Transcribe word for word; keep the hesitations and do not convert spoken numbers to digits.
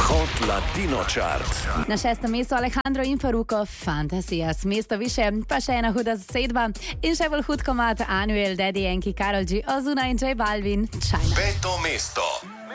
Hot Latino Chart. Na šestem mestu Alejandro in Farruko, Fantasias. Mesto više, pa še ena huda zasedba. In še bolj hud komad Anuel, Daddy Yankee, Karol G, Ozuna in J Balvin, China. Peto mesto.